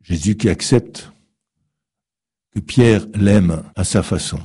Jésus qui accepte que Pierre l'aime à sa façon.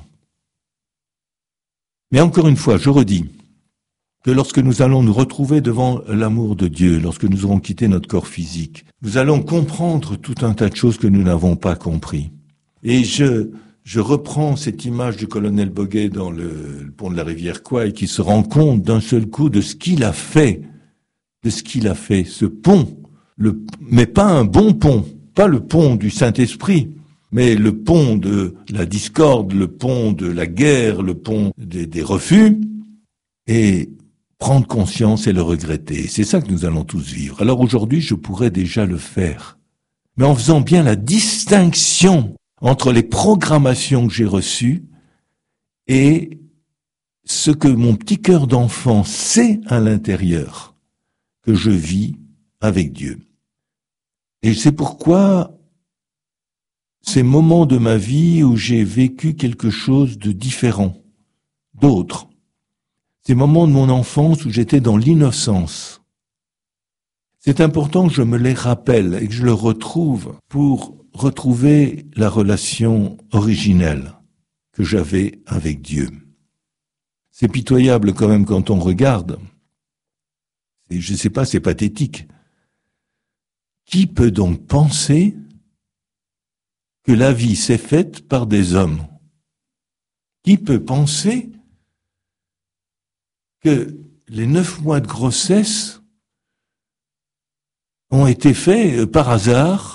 Mais encore une fois, je redis que lorsque nous allons nous retrouver devant l'amour de Dieu, lorsque nous aurons quitté notre corps physique, nous allons comprendre tout un tas de choses que nous n'avons pas compris. Et je reprends cette image du colonel Boguet dans le pont de la rivière Kouai qui se rend compte d'un seul coup de ce qu'il a fait, ce pont, mais pas un bon pont, pas le pont du Saint-Esprit, mais le pont de la discorde, le pont de la guerre, le pont des refus, et prendre conscience et le regretter. C'est ça que nous allons tous vivre. Alors aujourd'hui, je pourrais déjà le faire, mais en faisant bien la distinction entre les programmations que j'ai reçues et ce que mon petit cœur d'enfant sait à l'intérieur que je vis avec Dieu. Et c'est pourquoi ces moments de ma vie où j'ai vécu quelque chose de différent d'autres, ces moments de mon enfance où j'étais dans l'innocence, c'est important que je me les rappelle et que je le retrouve pour retrouver la relation originelle que j'avais avec Dieu. C'est pitoyable quand même quand on regarde. Et je sais pas, c'est pathétique. Qui peut donc penser que la vie s'est faite par des hommes? Qui peut penser que les 9 mois de grossesse ont été faits par hasard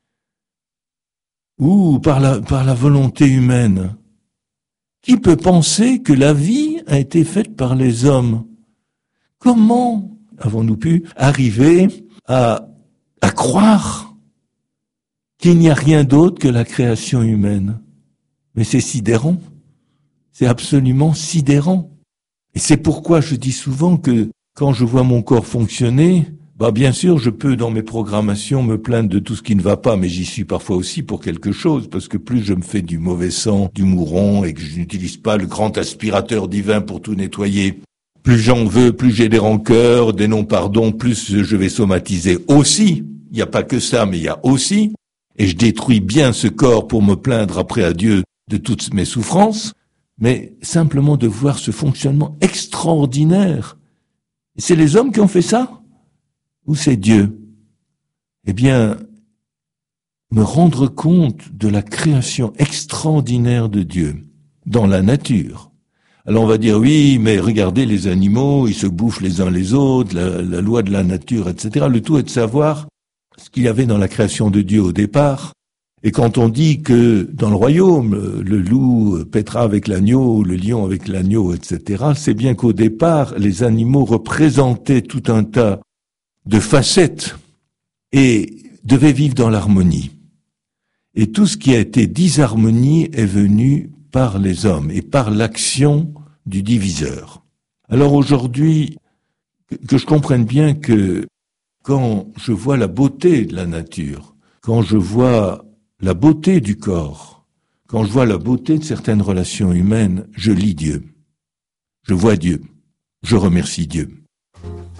ou par la volonté humaine? Qui peut penser que la vie a été faite par les hommes? Comment avons-nous pu arriver à croire qu'il n'y a rien d'autre que la création humaine? Mais c'est sidérant. C'est absolument sidérant. Et c'est pourquoi je dis souvent que quand je vois mon corps fonctionner, bien sûr, je peux dans mes programmations me plaindre de tout ce qui ne va pas, mais j'y suis parfois aussi pour quelque chose, parce que plus je me fais du mauvais sang, du mouron, et que je n'utilise pas le grand aspirateur divin pour tout nettoyer, plus j'en veux, plus j'ai des rancœurs, des non-pardons, plus je vais somatiser aussi. Il n'y a pas que ça, mais il y a aussi. Et je détruis bien ce corps pour me plaindre après à Dieu de toutes mes souffrances, mais simplement de voir ce fonctionnement extraordinaire. Et c'est les hommes qui ont fait ça? Ou c'est Dieu? Eh bien, me rendre compte de la création extraordinaire de Dieu dans la nature. Alors on va dire, oui, mais regardez les animaux, ils se bouffent les uns les autres, la loi de la nature, etc. Le tout est de savoir ce qu'il y avait dans la création de Dieu au départ. Et quand on dit que dans le royaume, le loup paîtra avec l'agneau, le lion avec l'agneau, etc., c'est bien qu'au départ, les animaux représentaient tout un tas de facettes et devaient vivre dans l'harmonie. Et tout ce qui a été disharmonie est venu par les hommes et par l'action du diviseur. Alors aujourd'hui, que je comprenne bien que quand je vois la beauté de la nature, quand je vois la beauté du corps, quand je vois la beauté de certaines relations humaines, je lis Dieu. Je vois Dieu. Je remercie Dieu.